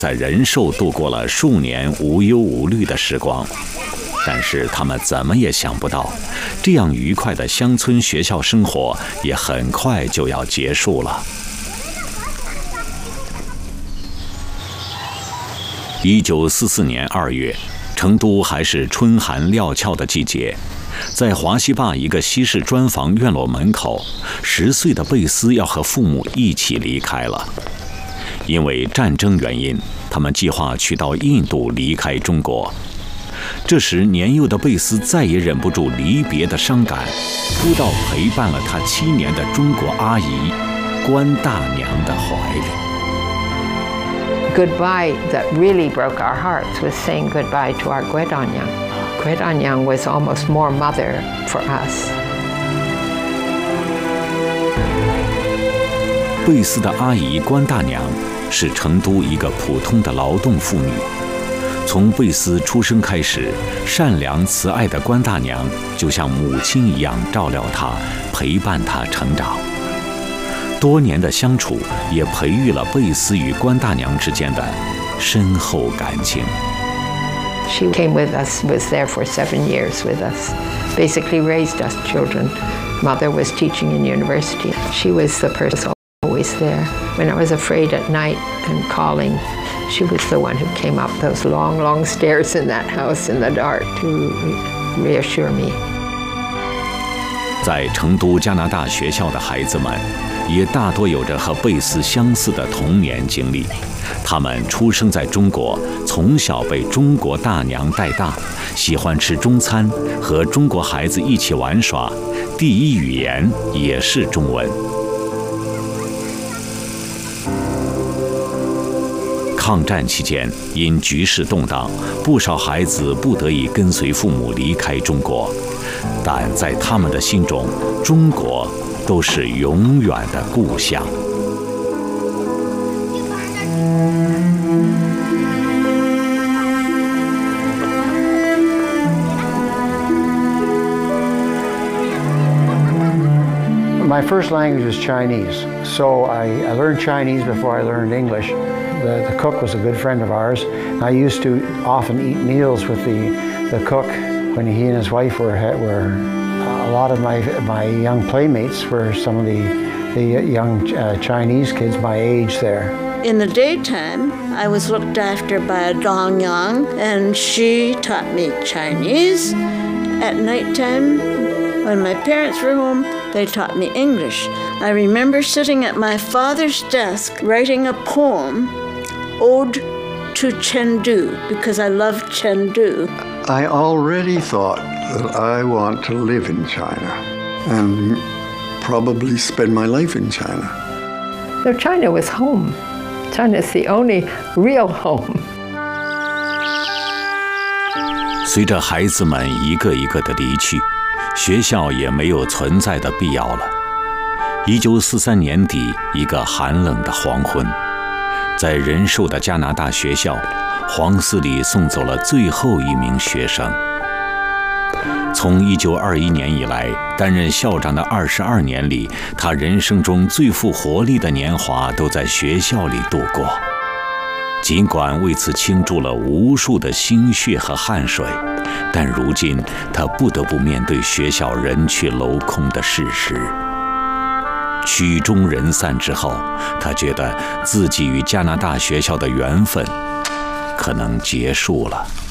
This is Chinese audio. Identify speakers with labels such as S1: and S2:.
S1: 在仁寿度过了数年无忧无虑的时光。但是他们怎么也想不到，这样愉快的乡村学校生活也很快就要结束了。1944年2月，成都还是春寒料峭的季节，在华西坝一个西式砖房院落门口，10岁的贝斯要和父母一起离开了。因为战争原因，他们计划去到印度离开中国。这时，年幼的贝斯再也忍不住离别的伤感，扑到陪伴了他7年的中国阿姨关大娘的怀里。
S2: Goodbye that really broke our hearts was saying goodbye to our Guedanyang. Guedanyang was almost more mother for us.
S1: 贝斯的阿姨关大娘是成都一个普通的劳动妇女。从贝斯出生开始，善良慈爱的关大娘就像母亲一样照料他，陪伴他成长。多年的相处也培育了贝斯与关大娘之间的深厚感情。
S2: She came with us, was there for 7 years with us, basically raised us children. Mother was teaching in university. She was the person always there. When I was afraid at night and calling, she was the one who came up those long, long stairs in that house in the dark to reassure me.
S1: 在成都加拿大学校的孩子们，也大多有着和贝斯相似的童年经历。他们出生在中国，从小被中国大娘带大，喜欢吃中餐，和中国孩子一起玩耍，第一语言也是中文。抗战期间，因局势动荡，不少孩子不得已跟随父母离开中国，但在他们的心中，中国都是永远的故乡。
S3: My first language was Chinese, so I learned Chinese before I learned English. The cook was a good friend of ours. I used to often eat meals with the cook when he and his wife were a lot of my young playmates were some of the young Chinese kids my age there.
S4: In the daytime, I was looked after by a dongyang, and she taught me Chinese. At nighttime, when my parents were home, they taught me English. I remember sitting at my father's desk writing a poem, Ode to Chengdu, because I loved Chengdu.
S5: I already thought that I want to live in China and probably spend my life in China.
S2: So China was home. China is the only real home.
S1: 随着孩子们一个一个的离去，学校也没有存在的必要了。1943年底，一个寒冷的黄昏，在仁寿的加拿大学校，黄斯里送走了最后一名学生。从1921年以来，担任校长的22年里，他人生中最富活力的年华都在学校里度过。尽管为此倾注了无数的心血和汗水，但如今他不得不面对学校人去楼空的事实。曲终人散之后，他觉得自己与加拿大学校的缘分可能结束了。